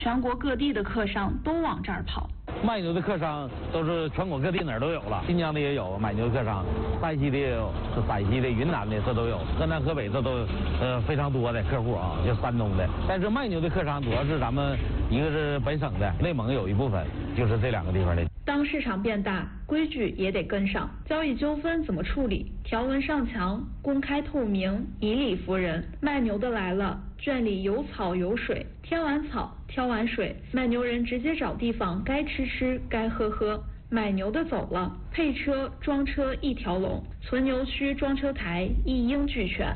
全国各地的客商都往这儿跑。 卖牛的客商都是全国各地哪儿都有了，新疆的也有买牛的客商，山西的也有，陕西的、云南的这都有，河南、河北这都非常多的客户啊，就山东的。但是卖牛的客商主要是咱们一个是本省的，内蒙有一部分，就是这2个地方的。 当市场变大，规矩也得跟上。交易纠纷怎么处理？条文上墙，公开透明，以理服人。卖牛的来了，圈里有草有水，添完草，挑完水，卖牛人直接找地方，该吃吃，该喝喝。买牛的走了，配车装车一条龙，存牛区装车台一应俱全。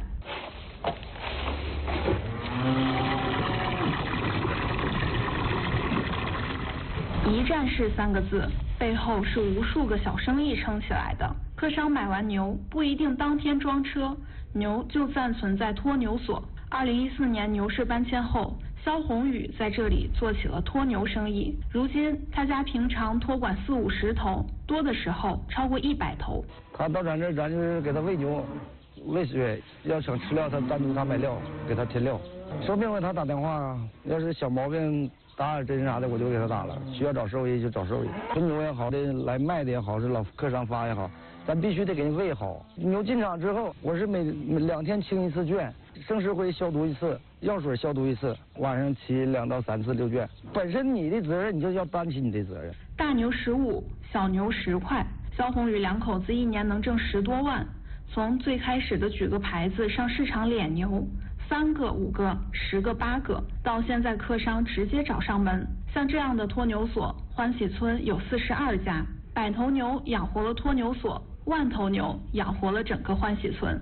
一站式3个字，背后是无数个小生意撑起来的。客商买完牛不一定当天装车，牛就暂存在托牛所。2014年牛市搬迁后，肖宏宇在这里做起了托牛生意。如今他家平常托管40-50头，多的时候超过100头。 他到咱这儿，咱就是给他喂牛、喂水，要想吃料，他单独他买料，给他添料。生病了他打电话，要是小毛病打点针啥的，我就给他打了。需要找兽医就找兽医。存牛也好的，来卖的也好，是老客商发也好，咱必须得给你喂好。牛进场之后，我是每2天清1次圈，生石灰消毒1次，药水消毒1次，晚上骑2到3次溜圈。本身你的责任，你就要担起你的责任。 大牛15，小牛10块。肖宏宇2口子1年能挣10多万。从最开始的举个牌子上市场敛牛，3个、5个、10个、8个，到现在客商直接找上门。像这样的托牛所，欢喜村有42家，100头牛养活了托牛所，10000头牛养活了整个欢喜村。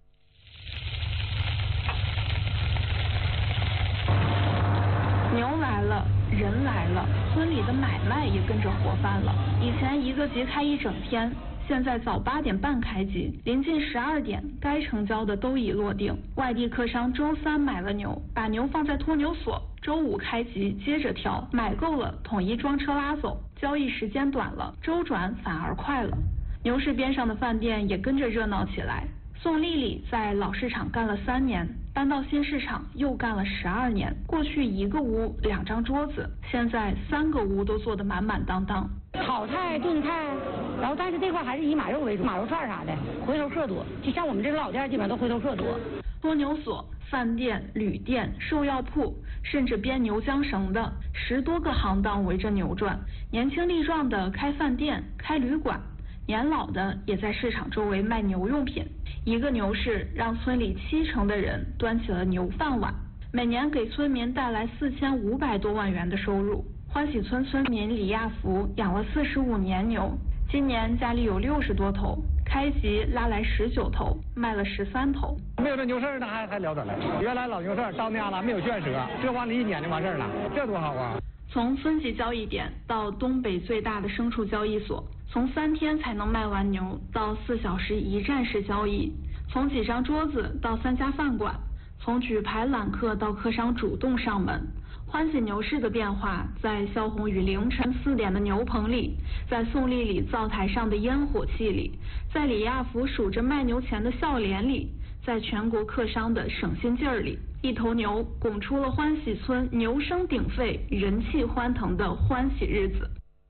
牛来了，人来了，村里的买卖也跟着活泛了。以前1个集开1整天，现在早8点半开集，临近12点，该成交的都已落定。外地客商周3买了牛，把牛放在托牛所，周5开集接着挑，买够了统一装车拉走，交易时间短了，周转反而快了。牛市边上的饭店也跟着热闹起来。宋丽丽在老市场干了3年，搬到新市场又干了12年。过去1个屋2张桌子，现在3个屋都坐得满满当当。 炒菜、炖菜，然后但是这块还是以马肉为主，马肉串啥的，回头客多。就像我们这个老店，基本上都回头客多。 托牛所、饭店、旅店、兽药铺，甚至编牛缰绳的10多个行当围着牛转。年轻力壮的开饭店、开旅馆，年老的也在市场周围卖牛用品。一个牛市让村里70%的人端起了牛饭碗，每年给村民带来4500多万元的收入。欢喜村村民李亚福养了45年牛，今年家里有60多头，开集拉来19头，卖了13头。 没有这牛市呢，还了得了。原来老牛市到那样了，没有圈蛇，这完了1年就完事儿了，这多好啊！ 从村级交易点到东北最大的牲畜交易所，从3天才能卖完牛到4小时1站式交易，从几张桌子到3家饭馆，从举牌揽客到客商主动上门。欢喜牛市的变化，在肖宏宇凌晨4点的牛棚里，在宋丽丽灶台上的烟火气里，在李亚福数着卖牛钱的笑脸里，在全国客商的省心劲儿里，一头牛拱出了欢喜村牛声鼎沸、人气欢腾的欢喜日子。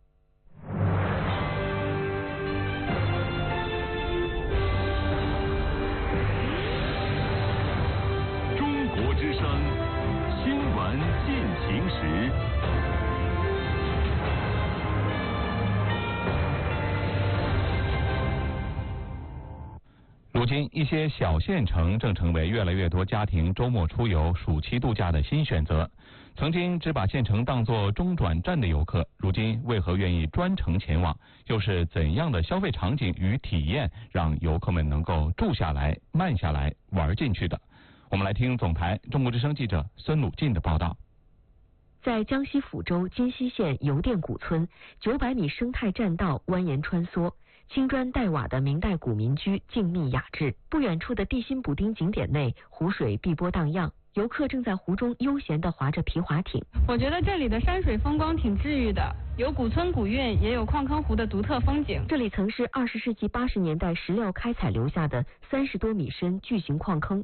中国之声新闻进行时。 如今，一些小县城正成为越来越多家庭周末出游、暑期度假的新选择。曾经只把县城当作中转站的游客，如今为何愿意专程前往？又是怎样的消费场景与体验，让游客们能够住下来、慢下来、玩进去的？我们来听总台中国之声记者孙鲁进的报道。 在江西抚州金溪县邮电古村，900米生态栈道蜿蜒穿梭，青砖黛瓦的明代古民居静谧雅致。不远处的地心补丁景点内，湖水碧波荡漾，游客正在湖中悠闲地划着皮划艇。 我觉得这里的山水风光挺治愈的，有古村古韵，也有矿坑湖的独特风景。 这里曾是20世纪80年代石料开采留下的30多米深巨型矿坑。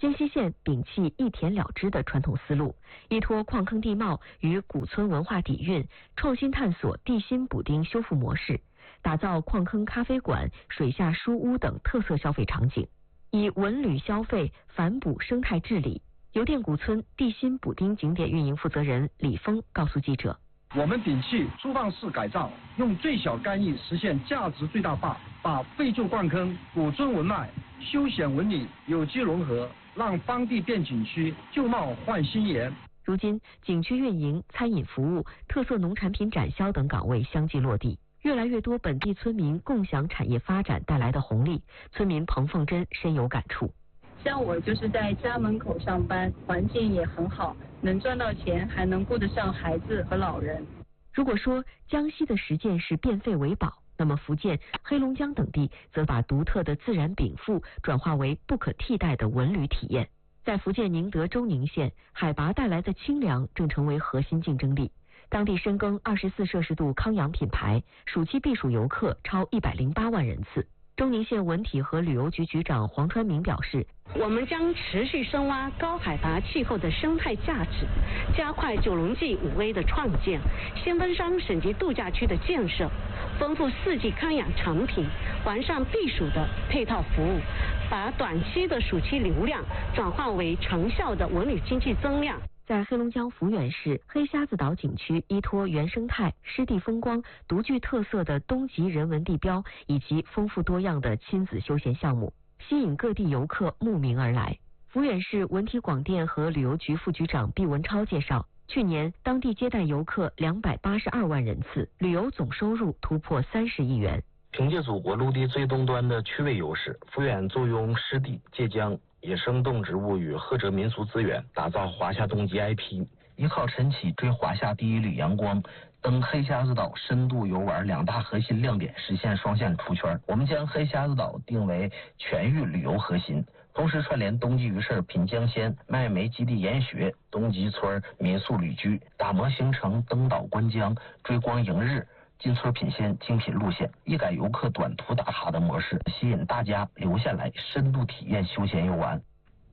金溪县摒弃一田了之的传统思路，依托矿坑地貌与古村文化底蕴，创新探索地心补丁修复模式，打造矿坑咖啡馆、水下书屋等特色消费场景，以文旅消费反哺生态治理。邮电古村地心补丁景点运营负责人李峰告诉记者：“ 我们摒弃粗放式改造，用最小干预实现价值最大化，把废旧矿坑、古村文脉、休闲文旅有机融合，让当地变景区，旧貌换新颜。” 如今，景区运营、餐饮服务、特色农产品展销等岗位相继落地，越来越多本地村民共享产业发展带来的红利。村民彭凤珍深有感触。 像我就是在家门口上班，环境也很好，能赚到钱，还能顾得上孩子和老人。 如果说江西的实践是变废为宝，那么福建、黑龙江等地则把独特的自然禀赋转化为不可替代的文旅体验。在福建宁德州宁县，海拔带来的清凉正成为核心竞争力。当地深耕24摄氏度康养品牌，暑期避暑游客超108万人次。周宁县文体和旅游局局长黄川明表示， 我们将持续深挖高海拔气候的生态价值，加快九龙记5A 的创建，先锋山省级度假区的建设，丰富4季康养产品，完善避暑的配套服务，把短期的暑期流量转化为长效的文旅经济增量。 在黑龙江抚远市黑瞎子岛景区，依托原生态、湿地风光、独具特色的东极人文地标以及丰富多样的亲子休闲项目，吸引各地游客慕名而来。抚远市文体广电和旅游局副局长毕文超介绍，去年当地接待游客282万人次，旅游总收入突破30亿元。 凭借祖国陆地最东端的区位优势，抚远坐拥湿地、界江、野生动植物与赫哲民俗资源，打造华夏冬季 IP， 依靠晨起追华夏第一缕阳光，登黑瞎子岛深度游玩2大核心亮点，实现双线出圈。我们将黑瞎子岛定为全域旅游核心，同时串联冬季鱼市品江鲜、麦煤基地研学、东极村民宿旅居，打磨形成登岛观江、追光迎日、进村品鲜精品路线，一改游客短途打卡的模式，吸引大家留下来深度体验休闲游玩。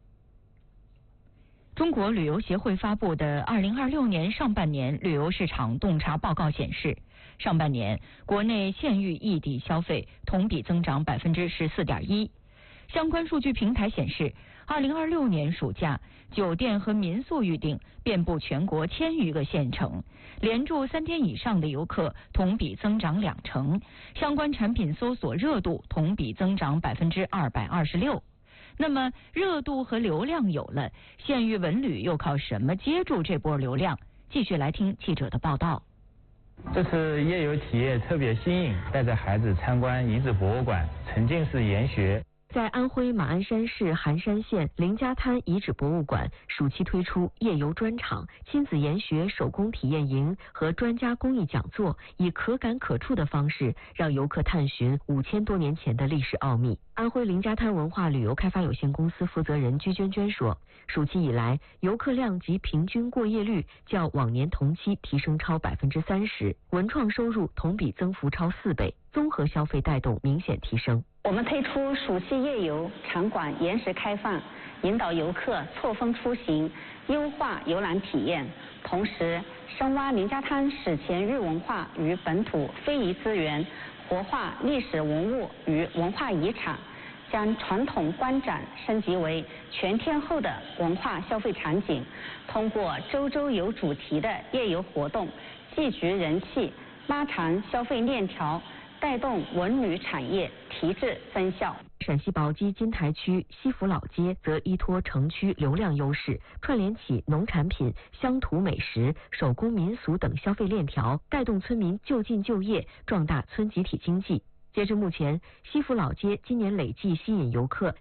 中国旅游协会发布的2026年上半年旅游市场洞察报告显示，上半年国内县域异地消费同比增长14.1%。相关数据平台显示，2026年暑假酒店和民宿预订遍布全国1000余个县城，连住3天以上的游客同比增长20%，相关产品搜索热度同比增长226%。那么热度和流量有了，县域文旅又靠什么接住这波流量？继续来听记者的报道。 这次夜游体验特别新颖，带着孩子参观遗址博物馆，沉浸式研学。 在安徽马鞍山市含山县林家滩遗址博物馆，暑期推出夜游专场、亲子研学手工体验营和专家公益讲座，以可感可触的方式，让游客探寻5000多年前的历史奥秘。安徽林家滩文化旅游开发有限公司负责人居娟娟说，暑期以来，游客量及平均过夜率较往年同期提升超30%，文创收入同比增幅超4倍，综合消费带动明显提升。 我们推出暑期夜游场馆延时开放，引导游客错峰出行，优化游览体验。同时，深挖林家滩史前日文化与本土非遗资源，活化历史文物与文化遗产，将传统观展升级为全天候的文化消费场景。通过周周游主题的夜游活动，聚集人气，拉长消费链条，带动文旅产业提质增效。 陕西宝鸡金台区西府老街则依托城区流量优势，串联起农产品、乡土美食、手工民俗等消费链条，带动村民就近就业，壮大村集体经济。截至目前，西府老街今年累计吸引游客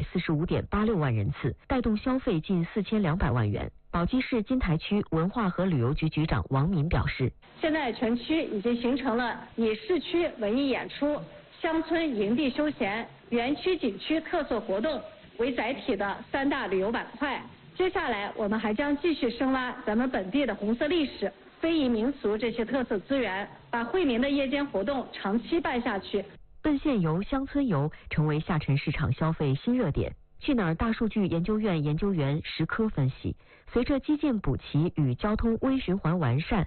245.86万人次，带动消费近4200万元。宝鸡市金台区文化和旅游局局长王敏表示， 现在全区已经形成了以市区文艺演出、乡村营地休闲、园区景区特色活动为载体的3大旅游板块。接下来我们还将继续深挖咱们本地的红色历史、非遗民俗这些特色资源，把惠民的夜间活动长期办下去。 奔县游、乡村游成为下沉市场消费新热点。 去哪儿大数据研究院研究员石科分析，随着基建补齐与交通微循环完善，